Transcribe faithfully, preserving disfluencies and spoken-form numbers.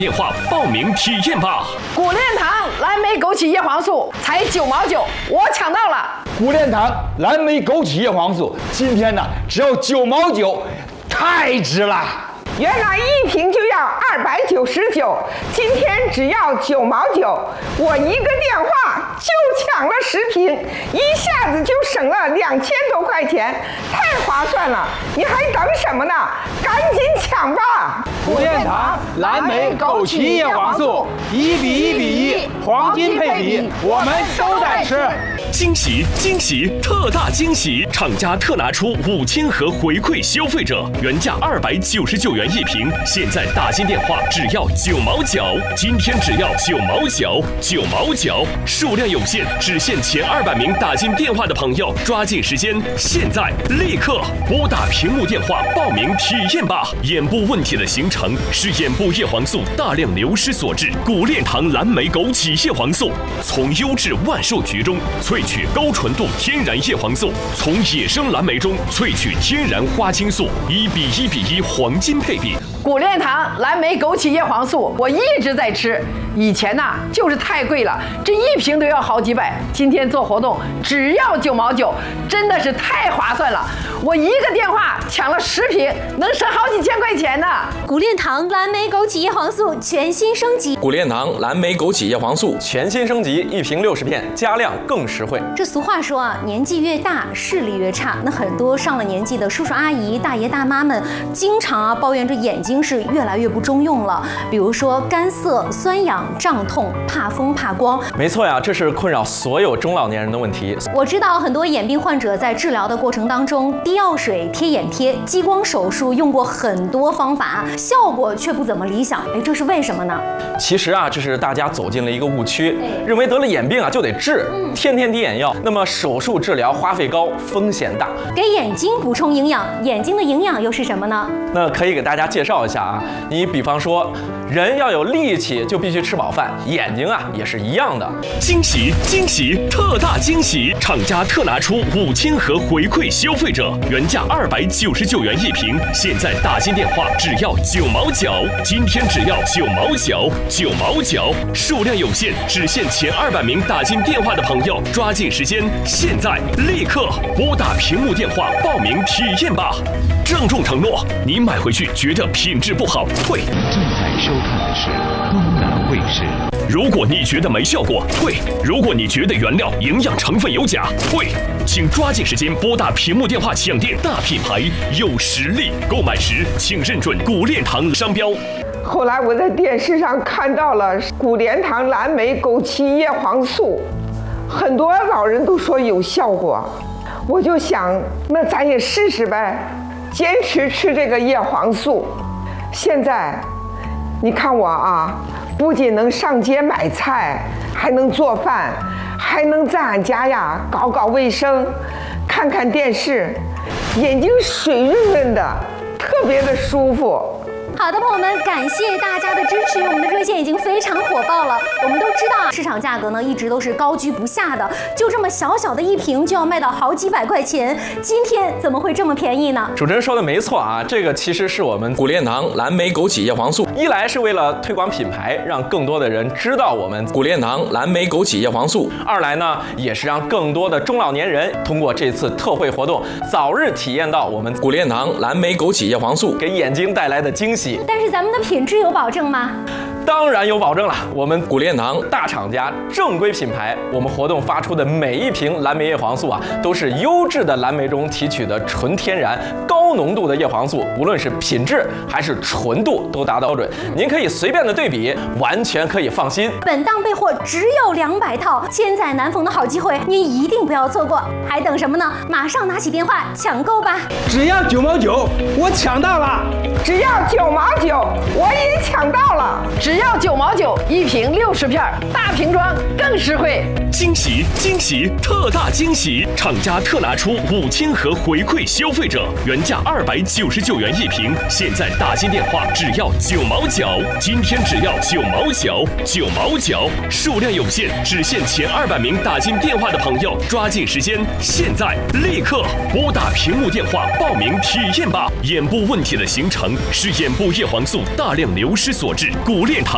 电话报名体验吧！ 古炼堂蓝莓枸杞叶黄素才九毛九，我抢到了！ 古炼堂蓝莓枸杞叶黄素今天呢只要九毛九，太值了！ 原来一瓶就要二百九十九，今天只要九毛九，我一个电话就抢了十瓶，一下子就省了两千多块钱，太划算了！你还等什么呢？赶紧抢吧！ 古炼堂蓝莓枸杞叶黄素一比一比一，黄金配比，我们都在吃。 惊喜惊喜特大惊喜！厂家特拿出五千盒回馈消费者，原价二百九十九元一瓶，现在打进电话只要九毛九，今天只要九毛九，九毛九，数量有限，只限前二百名打进电话的朋友，抓紧时间，现在立刻拨打屏幕电话报名体验吧！眼部问题的形成是眼部叶黄素大量流失所致，古炼堂蓝莓枸杞叶黄素从优质万寿菊中萃取高纯度天然叶黄素，从野生蓝莓中萃取天然花青素，一比一比一黄金配比。 古炼堂蓝莓枸杞叶黄素我一直在吃，以前呐、啊、就是太贵了，这一瓶都要好几百，今天做活动只要九毛九，真的是太划算了。我一个电话抢了十瓶，能省好几千块钱呢。 古炼堂蓝莓枸杞叶黄素全新升级， 古炼堂蓝莓枸杞叶黄素全新升级，一瓶六十片，加量更实惠。 这俗话说啊，年纪越大视力越差，那很多上了年纪的叔叔阿姨、大爷大妈们，经常啊抱怨这眼睛是越来越不中用了，比如说干涩、酸痒、胀痛、怕风、怕光。 没错呀，这是困扰所有中老年人的问题。 我知道很多眼病患者在治疗的过程当中，滴药水、贴眼贴、激光手术用过很多方法，效果却不怎么理想。哎，这是为什么呢？ 其实啊，这是大家走进了一个误区，认为得了眼病啊就得治，嗯、天天滴眼药。那么手术治疗花费高，风险大。 给眼睛补充营养，眼睛的营养又是什么呢？ 那可以给大家介绍一下啊。你比方说，人要有力气，就必须吃饱饭，眼睛啊也是一样的。 惊喜惊喜特大惊喜！厂家特拿出五千盒回馈消费者，原价二百九十九元一瓶，现在打进电话只要九毛九，今天只要九毛九，九毛九，数量有限，只限前二百名打进电话的朋友，抓紧时间，现在立刻拨打屏幕电话报名体验吧！郑重承诺，你买回去觉得品质不好，退。 正在收看的是东南卫视。 如果你觉得没效果，退；如果你觉得原料营养成分有假，退。请抓紧时间拨打屏幕电话抢店，大品牌有实力，购买时请认准古炼堂商标。 后来我在电视上看到了古炼堂蓝莓枸杞叶黄素，很多老人都说有效果，我就想，那咱也试试呗，坚持吃这个叶黄素。现在你看我啊，不仅能上街买菜，还能做饭，还能在俺家呀搞搞卫生，看看电视，眼睛水润润的，特别的舒服。 好的，朋友们，感谢大家的支持，我们的热线已经非常火爆了。我们都知道啊，市场价格呢一直都是高居不下的，就这么小小的一瓶就要卖到好几百块钱，今天怎么会这么便宜呢？ 主持人说的没错啊，这个其实是我们古炼堂蓝莓枸杞叶黄素， 一来是为了推广品牌，让更多的人知道我们古炼堂蓝莓枸杞叶黄素； 二来呢，也是让更多的中老年人通过这次特惠活动，早日体验到我们古炼堂蓝莓枸杞叶黄素给眼睛带来的惊喜。 但是咱们的品质有保证吗？ 当然有保证了，我们古炼堂大厂家正规品牌，我们活动发出的每一瓶蓝莓叶黄素啊，都是优质的蓝莓中提取的纯天然高浓度的叶黄素，无论是品质还是纯度都达到标准，您可以随便的对比，完全可以放心。 本档备货只有两百套，千载难逢的好机会，您一定不要错过，还等什么呢？马上拿起电话抢购吧！ 只要九毛九，我抢到了！ 只要九毛九，我也抢到了！ 只要九毛九一瓶六十片，大瓶装更实惠。 惊喜惊喜特大惊喜！厂家特拿出五千盒回馈消费者，原价二百九十九元一瓶，现在打进电话只要九毛九，今天只要九毛九，九毛九，数量有限，只限前二百名打进电话的朋友，抓紧时间，现在立刻拨打屏幕电话报名体验吧！眼部问题的形成是眼部叶黄素大量流失所致，古炼堂